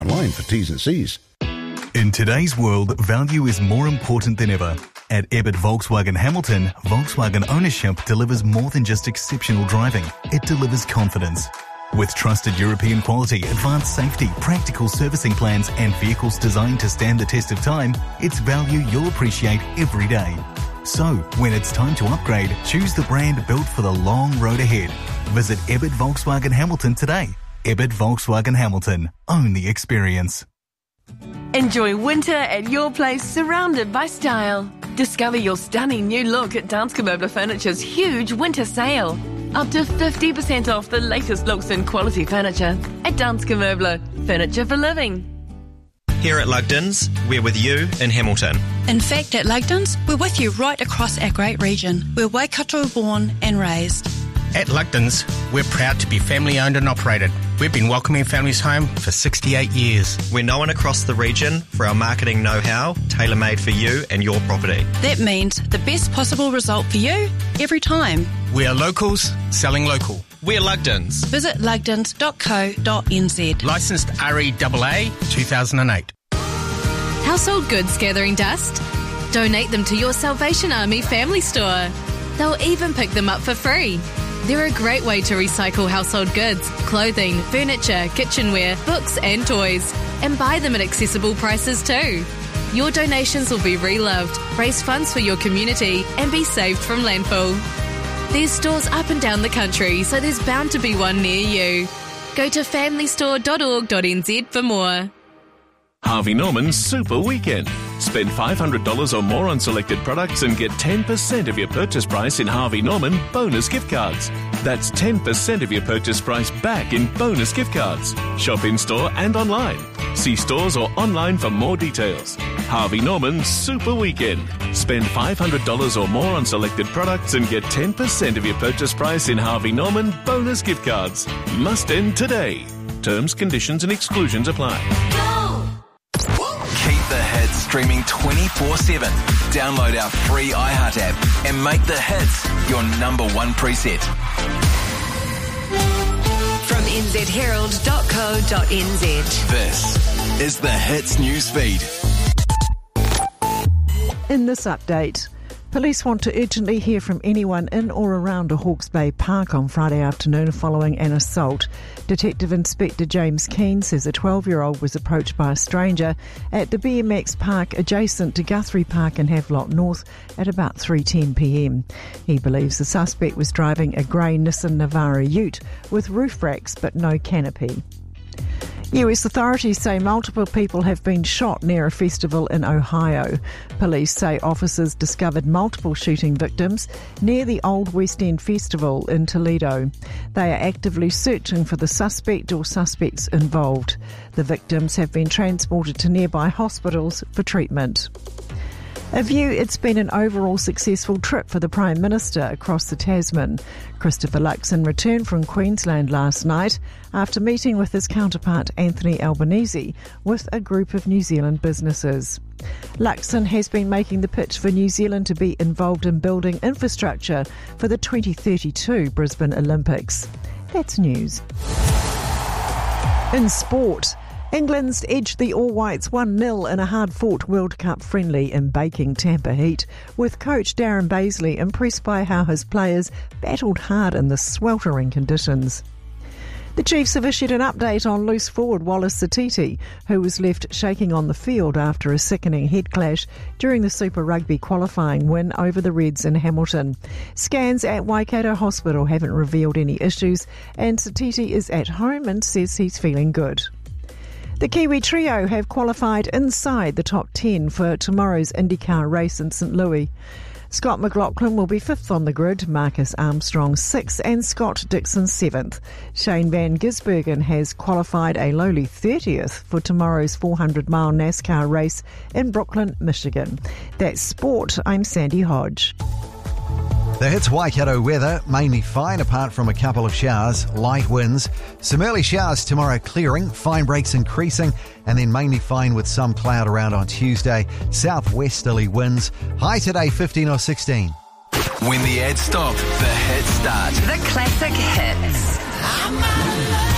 Online for T's and C's. In today's world, value is more important than ever. At Ebbett Volkswagen Hamilton, Volkswagen ownership delivers more than just exceptional driving. It delivers confidence. With trusted European quality, advanced safety, practical servicing plans and vehicles designed to stand the test of time, it's value you'll appreciate every day. So, when it's time to upgrade, choose the brand built for the long road ahead. Visit Ebbett Volkswagen Hamilton today. Ebbett Volkswagen Hamilton. Own the experience. Enjoy winter at your place, surrounded by style. Discover your stunning new look at Danske Möbler Furniture's huge winter sale. Up to 50% off the latest looks in quality furniture at Danske Möbler. Furniture for living. Here at Lugdens, we're with you in Hamilton. In fact, at Lugdens, we're with you right across our great region. We're Waikato born and raised. At Lugdens, we're proud to be family owned and operated. We've been welcoming families home for 68 years. We're known across the region for our marketing know-how, tailor-made for you and your property. That means the best possible result for you every time. We are locals selling local. We're Lugdens. Visit lugdens.co.nz. Licensed REAA 2008. Household goods gathering dust? Donate them to your Salvation Army family store. They'll even pick them up for free. They're a great way to recycle household goods, clothing, furniture, kitchenware, books and toys, and buy them at accessible prices too. Your donations will be reloved, raise funds for your community, and be saved from landfill. There's stores up and down the country, so there's bound to be one near you. Go to familystore.org.nz for more. Harvey Norman's Super Weekend. Spend $500 or more on selected products and get 10% of your purchase price in Harvey Norman bonus gift cards. That's 10% of your purchase price back in bonus gift cards. Shop in-store and online. See stores or online for more details. Harvey Norman's Super Weekend. Spend $500 or more on selected products and get 10% of your purchase price in Harvey Norman bonus gift cards. Must end today. Terms, conditions and exclusions apply. Keep the hits streaming 24/7. Download our free iHeart app and make the hits your number one preset. From nzherald.co.nz. This is the Hits newsfeed. In this update, police want to urgently hear from anyone in or around a Hawke's Bay Park on Friday afternoon following an assault. Detective Inspector James Keane says a 12-year-old was approached by a stranger at the BMX park adjacent to Guthrie Park in Havelock North at about 3:10pm. He believes the suspect was driving a grey Nissan Navara ute with roof racks but no canopy. US authorities say multiple people have been shot near a festival in Ohio. Police say officers discovered multiple shooting victims near the Old West End Festival in Toledo. They are actively searching for the suspect or suspects involved. The victims have been transported to nearby hospitals for treatment. A view it's been an overall successful trip for the Prime Minister across the Tasman. Christopher Luxon returned from Queensland last night after meeting with his counterpart Anthony Albanese with a group of New Zealand businesses. Luxon has been making the pitch for New Zealand to be involved in building infrastructure for the 2032 Brisbane Olympics. That's news. In sport, England's edged the All Whites 1-0 in a hard-fought World Cup friendly in baking Tampa heat, with coach Darren Bazley impressed by how his players battled hard in the sweltering conditions. The Chiefs have issued an update on loose forward Wallace Satiti, who was left shaking on the field after a sickening head clash during the Super Rugby qualifying win over the Reds in Hamilton. Scans at Waikato Hospital haven't revealed any issues, and Satiti is at home and says he's feeling good. The Kiwi trio have qualified inside the top 10 for tomorrow's IndyCar race in St Louis. Scott McLaughlin will be 5th on the grid, Marcus Armstrong 6th and Scott Dixon 7th. Shane Van Gisbergen has qualified a lowly 30th for tomorrow's 400-mile NASCAR race in Brooklyn, Michigan. That's sport. I'm Sandy Hodge. The Hits Waikato weather, mainly fine apart from a couple of showers, light winds. Some early showers tomorrow clearing, fine breaks increasing, and then mainly fine with some cloud around on Tuesday. Southwesterly winds, high today 15 or 16. When the ads stop, the hits start. The classic hits.